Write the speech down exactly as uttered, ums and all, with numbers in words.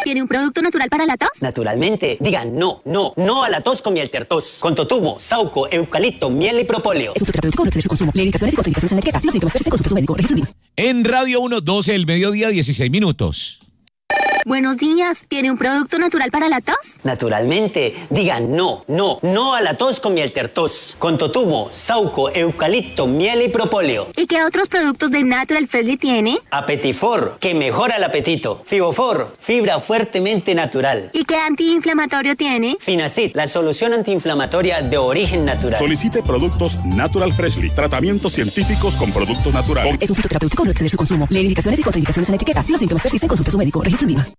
¿Tiene un producto natural para la tos? Naturalmente. Digan no, no, no a la tos con miel tertos. Con totumo, sauco, eucalipto, miel y propóleo. Es un terapéutico no excede su consumo. Lee indicaciones y contraindicaciones en etiqueta. Si los síntomas persisten, consulte a su médico. Registro en línea. En Radio uno, doce del mediodía, dieciséis minutos. Buenos días. ¿Tiene un producto natural para la tos? Naturalmente. Digan no, no, no a la tos con miel tertos. Con totumo, sauco, eucalipto, miel y propóleo. ¿Y qué otros productos de Natural Freshly tiene? Apetifor, que mejora el apetito. Fibofor, fibra fuertemente natural. ¿Y qué antiinflamatorio tiene? Finacid, la solución antiinflamatoria de origen natural. Solicite productos Natural Freshly. Tratamientos científicos con productos naturales. Es un fitoterapéutico no exceder su consumo. Lee indicaciones y contraindicaciones en etiqueta. Si los síntomas persisten, consulte a su médico. Registro en línea.